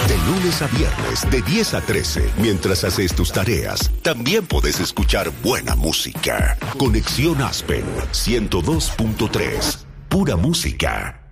De lunes a viernes, de 10 a 13, mientras haces tus tareas, también puedes escuchar buena música. Conexión Aspen 102.3. Pura música.